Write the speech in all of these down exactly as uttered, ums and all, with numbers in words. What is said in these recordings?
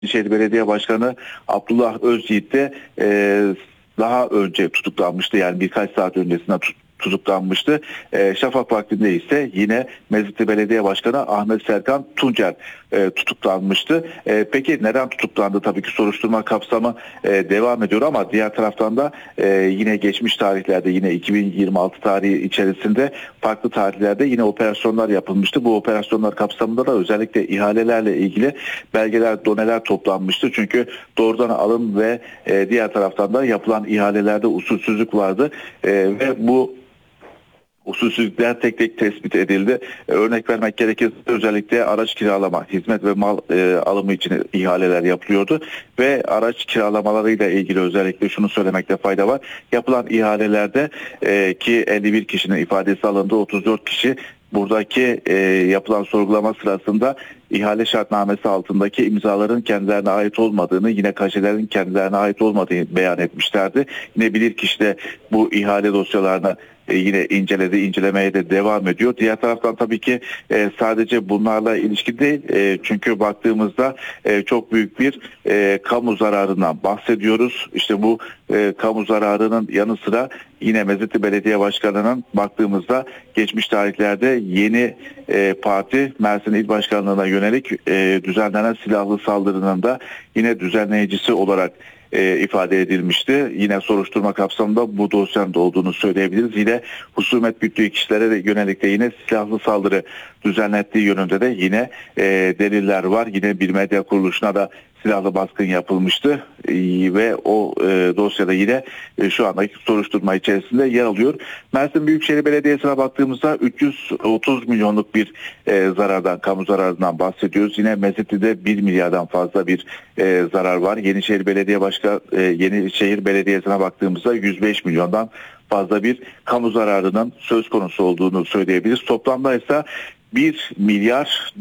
Yenişehir Belediye Başkanı Abdullah Özyiğit de e, daha önce tutuklanmıştı. Yani birkaç saat öncesinden tut, tutuklanmıştı. E, Şafak vaktinde ise yine Mezitli Belediye Başkanı Ahmet Serkan Tuncer e, tutuklanmıştı. E, peki neden tutuklandı? Tabii ki soruşturma kapsamı e, devam ediyor ama diğer taraftan da e, yine geçmiş tarihlerde, yine iki bin yirmi altı tarihi içerisinde farklı tarihlerde yine operasyonlar yapılmıştı. Bu operasyonlar kapsamında da özellikle ihalelerle ilgili belgeler, doneler toplanmıştı. Çünkü doğrudan alım ve e, diğer taraftan da yapılan ihalelerde usulsüzlük vardı e, ve bu usulsüzlükler tek tek tespit edildi. E, örnek vermek gerekirse özellikle araç kiralama, hizmet ve mal e, alımı için ihaleler yapılıyordu ve araç kiralamalarıyla ilgili özellikle şunu söylemekte fayda var. Yapılan ihalelerde e, ki elli bir kişinin ifadesi alındı, otuz dört kişi buradaki e, yapılan sorgulama sırasında ihale şartnamesi altındaki imzaların kendilerine ait olmadığını, yine kaşelerin kendilerine ait olmadığını beyan etmişlerdi. Yine bilirkişi de bu ihale dosyalarını e, yine inceledi, incelemeye de devam ediyor. Diğer taraftan tabii ki e, sadece bunlarla ilişkin değil. E, çünkü baktığımızda e, çok büyük bir e, kamu zararından bahsediyoruz. İşte bu e, kamu zararının yanı sıra yine Mezitli Belediye Başkanı'nın baktığımızda geçmiş tarihlerde yeni e, parti Mersin İl Başkanlığı'na yönelik e, düzenlenen silahlı saldırının da yine düzenleyicisi olarak e, ifade edilmişti. Yine soruşturma kapsamında bu dosyanın da olduğunu söyleyebiliriz. Yine husumet güttüğü kişilere de yönelik de yine silahlı saldırı düzenlettiği yönünde de yine e, deliller var. Yine bir medya kuruluşuna da silahlı baskın yapılmıştı ee, ve o e, dosyada yine e, şu andaki soruşturma içerisinde yer alıyor. Mersin Büyükşehir Belediyesi'ne baktığımızda üç yüz otuz milyonluk bir e, zarardan, kamu zararından bahsediyoruz. Yine Mezitli'de bir milyardan fazla bir e, zarar var. Yenişehir Belediye Başka e, Yenişehir Belediyesi'ne baktığımızda yüz beş milyondan fazla bir kamu zararının söz konusu olduğunu söyleyebiliriz. Toplamda ise bir milyar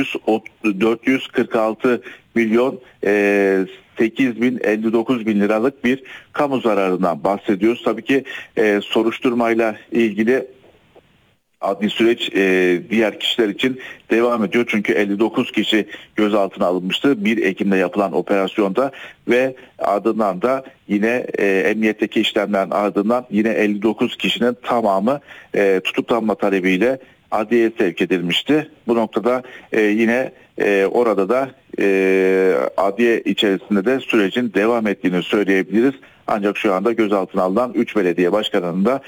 dört yüz kırk altı milyon e, sekiz bin elli dokuz bin liralık bir kamu zararından bahsediyoruz. Tabii ki e, soruşturmayla ilgili adli süreç e, diğer kişiler için devam ediyor. Çünkü elli dokuz kişi gözaltına alınmıştı bir Ekim'de yapılan operasyonda ve ardından da yine e, emniyetteki işlemlerin ardından yine elli dokuz kişinin tamamı e, tutuklanma talebiyle adliyeye sevk edilmişti. Bu noktada e, yine e, orada da e, adliye içerisinde de sürecin devam ettiğini söyleyebiliriz. Ancak şu anda gözaltına alınan üç belediye başkanının da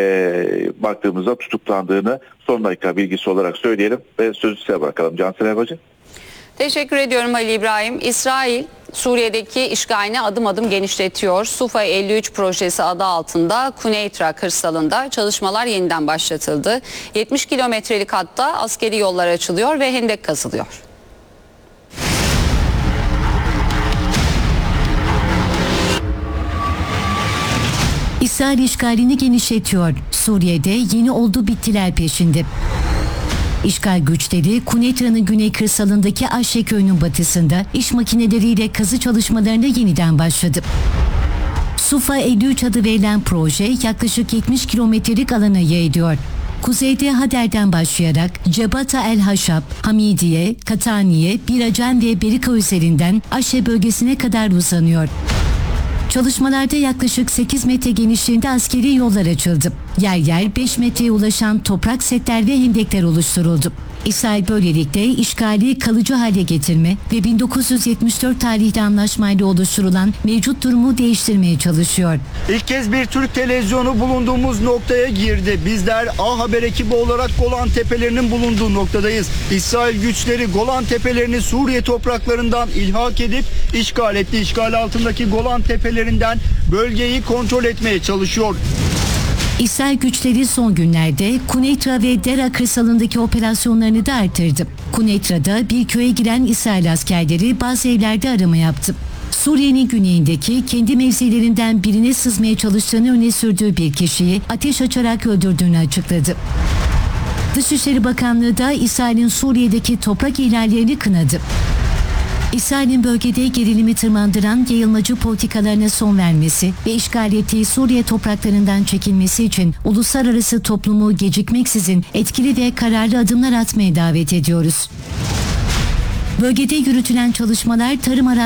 e, baktığımızda tutuklandığını son dakika bilgisi olarak söyleyelim ve sözü size bırakalım. Cansel Erbacı. Teşekkür ediyorum Ali İbrahim. İsrail Suriye'deki işgalini adım adım genişletiyor. Sufa elli üç projesi adı altında Kuneytra kırsalında çalışmalar yeniden başlatıldı. yetmiş kilometrelik hatta askeri yollar açılıyor ve hendek kazılıyor. İsrail işgalini genişletiyor. Suriye'de yeni oldu bittiler peşinde. İşgal güçleri Kunetra'nın güney kırsalındaki Aşe köyünün batısında iş makineleriyle kazı çalışmalarına yeniden başladı. Sufa elli üç adı verilen proje yaklaşık yetmiş kilometrelik alana yayılıyor. Kuzeyde Hader'den başlayarak Cebata El Haşab, Hamidiye, Kataniye, Biracan ve Berika üzerinden Aşe bölgesine kadar uzanıyor. Çalışmalarda yaklaşık sekiz metre genişliğinde askeri yollar açıldı. Yer yer beş metreye ulaşan toprak setler ve hendekler oluşturuldu. İsrail böylelikle işgali kalıcı hale getirme ve bin dokuz yüz yetmiş dört tarihli anlaşmayla oluşturulan mevcut durumu değiştirmeye çalışıyor. İlk kez bir Türk televizyonu bulunduğumuz noktaya girdi. Bizler A Haber ekibi olarak Golan Tepelerinin bulunduğu noktadayız. İsrail güçleri Golan Tepelerini Suriye topraklarından ilhak edip işgal etti. İşgal altındaki Golan Tepelerinden bölgeyi kontrol etmeye çalışıyor. İsrail güçleri son günlerde Kuneytra ve Dera kırsalındaki operasyonlarını da artırdı. Kuneytra'da bir köye giren İsrail askerleri bazı evlerde arama yaptı. Suriye'nin güneyindeki kendi mevzilerinden birine sızmaya çalıştığını öne sürdüğü bir kişiyi ateş açarak öldürdüğünü açıkladı. Dışişleri Bakanlığı da İsrail'in Suriye'deki toprak ihlallerini kınadı. İsrail'in bölgede gerilimi tırmandıran yayılmacı politikalarına son vermesi ve işgal ettiği Suriye topraklarından çekilmesi için uluslararası toplumu gecikmeksizin etkili ve kararlı adımlar atmaya davet ediyoruz. Bölgede yürütülen çalışmalar tarım